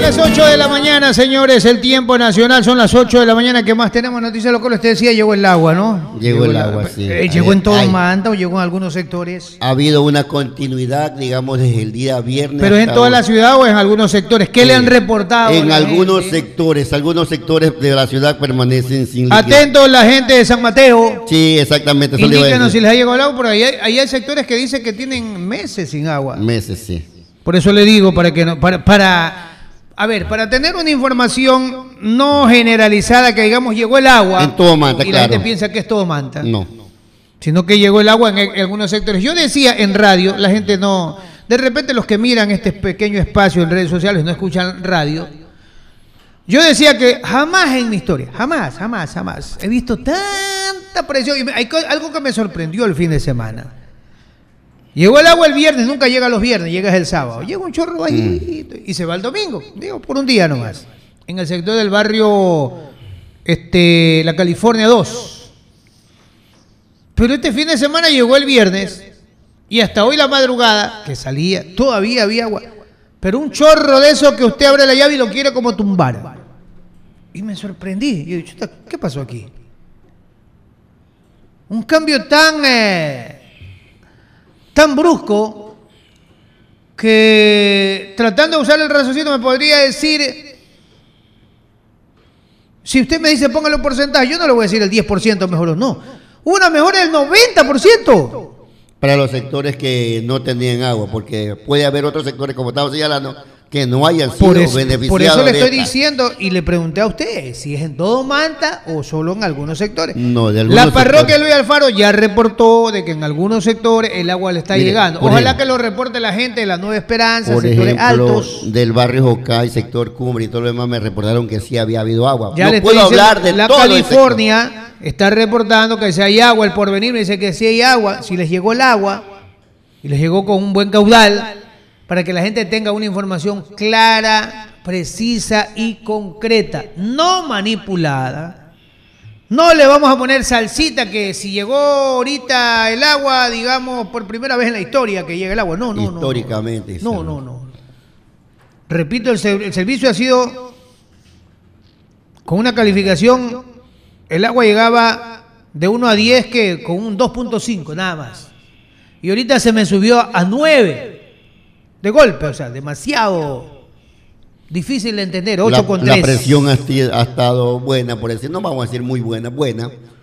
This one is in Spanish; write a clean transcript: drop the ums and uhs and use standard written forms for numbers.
Las 8 de la mañana, señores, el tiempo nacional, son las 8 de la mañana que más tenemos noticias locales. Usted decía, llegó el agua, ¿no? Llegó el agua, sí. ¿Llegó en todo Manta o llegó en algunos sectores? Ha habido una continuidad, digamos, desde el día viernes. ¿Pero es en toda la ciudad o en algunos sectores? ¿Qué le han reportado? En algunos sectores de la ciudad permanecen sin liquidez. Atento la gente de San Mateo. Sí, exactamente. Indíquenos si les ha llegado el agua, porque ahí hay sectores que dicen que tienen meses sin agua. Meses, sí. Por eso le digo, para tener una información no generalizada, que digamos llegó el agua en todo Manta, y la gente piensa que es todo Manta. No. Sino que llegó el agua en algunos sectores. Yo decía en radio, la gente no... De repente los que miran este pequeño espacio en redes sociales no escuchan radio. Yo decía que jamás en mi historia, jamás, he visto tanta presión. Y hay algo que me sorprendió el fin de semana. Llegó el agua el viernes, nunca llega los viernes, llega el sábado. Llega un chorro bajito y se va el domingo, digo, por un día nomás. En el sector del barrio La California 2. Pero este fin de semana llegó el viernes y hasta hoy la madrugada, que salía, todavía había agua. Pero un chorro de eso que usted abre la llave y lo quiere como tumbar. Y me sorprendí. Yo dije, ¿qué pasó aquí? Un cambio tan brusco que, tratando de usar el raciocinio, me podría decir, si usted me dice póngale un porcentaje, yo no le voy a decir el 10% mejor o no. Una mejora del 90%. Para los sectores que no tenían agua, porque puede haber otros sectores, como estamos señalando, que no hayan sido beneficiados. Por eso le estoy diciendo y le pregunté a usted si es en todo Manta o solo en algunos sectores. No, de algunos La parroquia Luis Alfaro ya reportó de que en algunos sectores el agua le está llegando. Ojalá que lo reporte la gente de la Nueva Esperanza, por sectores ejemplo, altos. Del barrio Jocay, sector Cumbre y todo lo demás, me reportaron que sí había habido agua. Ya no puedo hablar de la todo California está reportando que si hay agua, el Porvenir me dice que si hay agua, si les llegó el agua y les llegó con un buen caudal, para que la gente tenga una información clara, precisa y concreta, no manipulada. No le vamos a poner salsita que si llegó ahorita el agua, digamos, por primera vez en la historia que llega el agua. No. Históricamente. No. Repito, el servicio ha sido con una calificación, el agua llegaba de 1 a 10 que con un 2.5 nada más. Y ahorita se me subió a 9. De golpe, o sea, demasiado difícil de entender, 8,3. La presión ha estado buena, por decir, no vamos a decir muy buena,